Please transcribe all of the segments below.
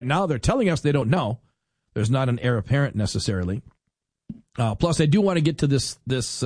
Now they're telling us they don't know. There's not an heir apparent necessarily. Plus, I do want to get to this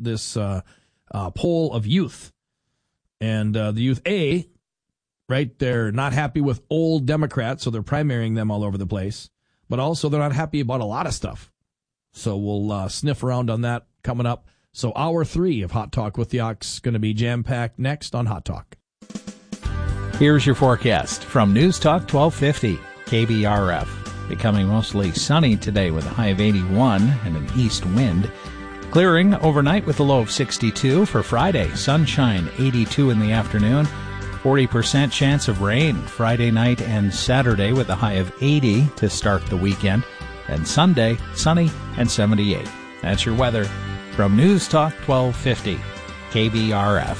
poll of youth. And the youth A, right, they're not happy with old Democrats, so they're primarying them all over the place. But also they're not happy about a lot of stuff. So we'll sniff around on that coming up. So hour 3 of Hot Talk with the Ox going to be jam-packed next on Hot Talk. Here's your forecast from News Talk 1250 KBRF. Becoming mostly sunny today with a high of 81 and an east wind. Clearing overnight with a low of 62 for Friday. Sunshine 82 in the afternoon. 40% chance of rain Friday night and Saturday with a high of 80 to start the weekend. And Sunday, sunny and 78. That's your weather from News Talk 1250 KBRF.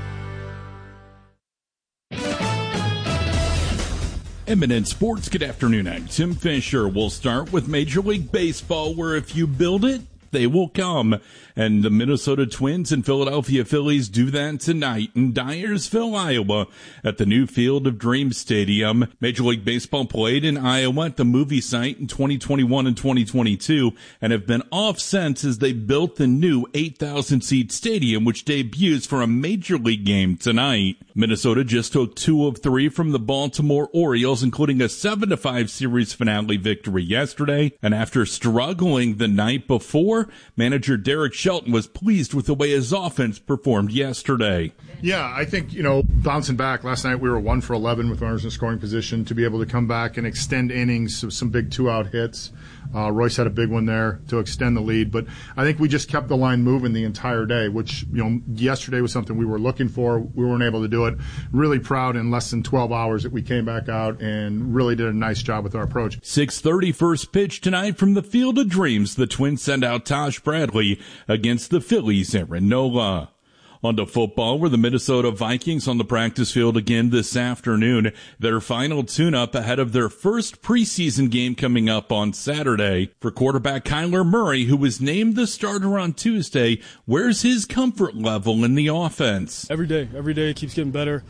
Eminent Sports, good afternoon. I'm Tim Fisher. We'll start with Major League Baseball, where if you build it, they will come. And the Minnesota Twins and Philadelphia Phillies do that tonight in Dyersville, Iowa, at the new Field of Dreams Stadium. Major League Baseball played in Iowa at the movie site in 2021 and 2022 and have been off since as they built the new 8,000-seat stadium, which debuts for a Major League game tonight. Minnesota just took 2 of 3 from the Baltimore Orioles, including a 7-5 series finale victory yesterday. And after struggling the night before, manager Derek Shelton was pleased with the way his offense performed yesterday. Yeah, I think, bouncing back, last night we were 1 for 11 with runners in scoring position. To be able to come back and extend innings, some big 2-out hits. Royce had a big one there to extend the lead. But I think we just kept the line moving the entire day, which, yesterday was something we were looking for. We weren't able to do it. Really proud in less than 12 hours that we came back out and really did a nice job with our approach. 6:30 first pitch tonight from the Field of Dreams. The Twins send out Taj Bradley against the Phillies, Aaron Nola. On to football, where the Minnesota Vikings on the practice field again this afternoon. Their final tune-up ahead of their first preseason game coming up on Saturday. For quarterback Kyler Murray, who was named the starter on Tuesday, where's his comfort level in the offense? Every day it keeps getting better.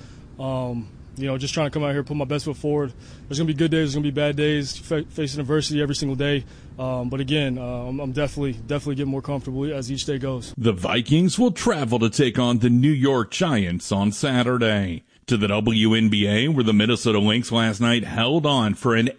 Just trying to come out here, put my best foot forward. There's going to be good days, there's going to be bad days, facing adversity every single day. But again, I'm definitely getting more comfortable as each day goes. The Vikings will travel to take on the New York Giants on Saturday. To the WNBA, where the Minnesota Lynx last night held on for an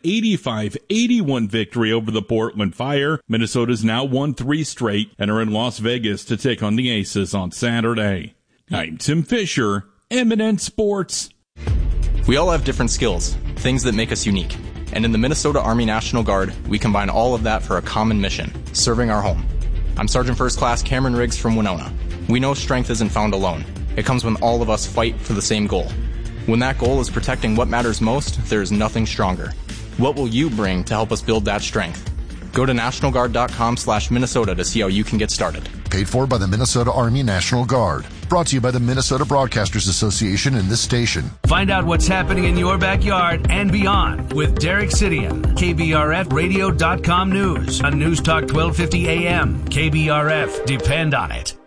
85-81 victory over the Portland Fire. Minnesota's now won 3 straight and are in Las Vegas to take on the Aces on Saturday. I'm Tim Fisher, Eminent Sports. We all have different skills, things that make us unique. And in the Minnesota Army National Guard, we combine all of that for a common mission, serving our home. I'm Sergeant First Class Cameron Riggs from Winona. We know strength isn't found alone. It comes when all of us fight for the same goal. When that goal is protecting what matters most, there is nothing stronger. What will you bring to help us build that strength? Go to NationalGuard.com/Minnesota to see how you can get started. Paid for by the Minnesota Army National Guard. Brought to you by the Minnesota Broadcasters Association and this station. Find out what's happening in your backyard and beyond with Derek Sidian. KBRFradio.com News on News Talk 1250 AM. KBRF. Depend on it.